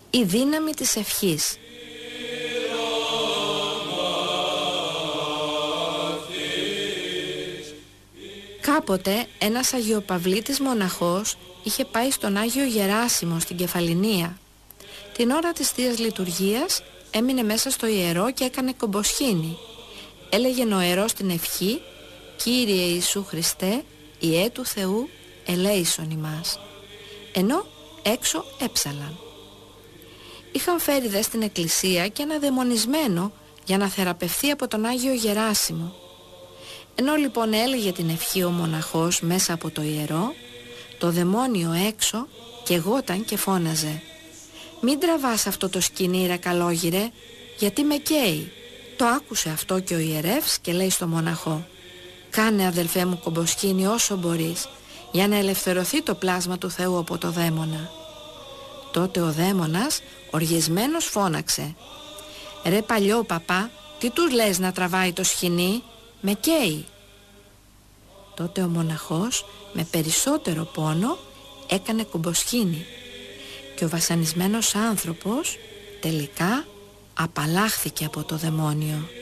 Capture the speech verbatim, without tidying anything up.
Η δύναμη της ευχής. Κάποτε ένας Αγιοπαυλίτης μοναχός είχε πάει στον Άγιο Γεράσιμο στην Κεφαληνία. Την ώρα της Θείας Λειτουργίας έμεινε μέσα στο ιερό και έκανε κομποσχήνη. Έλεγε νοερός την ευχή «Κύριε Ιησού Χριστέ, Ιε του Θεού, ελέησον ημάς». Ενώ έξω έψαλαν. Είχαν φέρει δε στην εκκλησία και ένα δαιμονισμένο για να θεραπευθεί από τον Άγιο Γεράσιμο. Ενώ λοιπόν έλεγε την ευχή ο μοναχός μέσα από το ιερό, το δαιμόνιο έξω καιγόταν και φώναζε «Μην τραβάς αυτό το σκοινί ρε καλόγυρε, γιατί με καίει». Το άκουσε αυτό και ο ιερεύς και λέει στο μοναχό «Κάνε αδελφέ μου κομποσχήνη όσο μπορείς, για να ελευθερωθεί το πλάσμα του Θεού από το δαίμονα». Τότε ο δαίμονας οργισμένος φώναξε «Ρε παλιό παπά, τι τους λες να τραβάει το σκοινί, με καίει». Τότε ο μοναχός με περισσότερο πόνο έκανε κομποσχήνη και ο βασανισμένος άνθρωπος τελικά απαλλάχθηκε από το δαιμόνιο.